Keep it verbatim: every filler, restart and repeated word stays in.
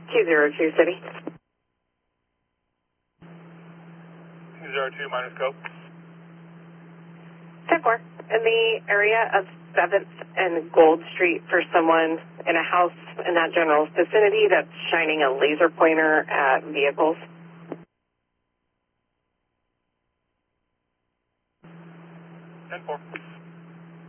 two zero two City. two zero two minus scope. ten four. In the area of seventh and Gold Street for someone in a house in that general vicinity that's shining a laser pointer at vehicles. ten four.